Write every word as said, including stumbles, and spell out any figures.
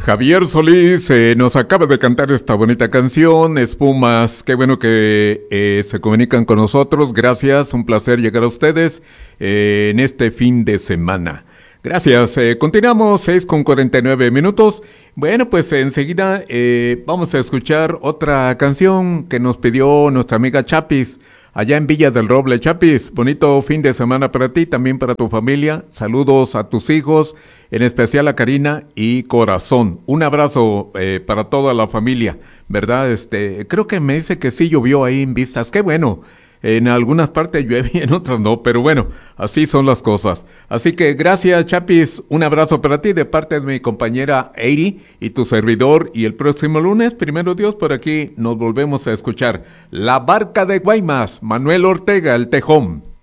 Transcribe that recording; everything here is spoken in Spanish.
Javier Solís eh, nos acaba de cantar esta bonita canción, Espumas. Qué bueno que eh, se comunican con nosotros. Gracias, un placer llegar a ustedes eh, en este fin de semana. Gracias, eh, continuamos, seis con cuarenta y nueve minutos. Bueno, pues enseguida eh, vamos a escuchar otra canción que nos pidió nuestra amiga Chapis, allá en Villa del Roble. Chapis, bonito fin de semana para ti, también para tu familia. Saludos a tus hijos, en especial a Karina y Corazón. Un abrazo eh, para toda la familia, ¿verdad? Este, creo que me dice que sí llovió ahí en Vistas. Qué bueno. En algunas partes llueve y en otras no, pero bueno, así son las cosas. Así que gracias, Chapis, un abrazo para ti de parte de mi compañera Eiri y tu servidor. Y el próximo lunes, primero Dios, por aquí nos volvemos a escuchar La Barca de Guaymas, Manuel Ortega, el Tejón.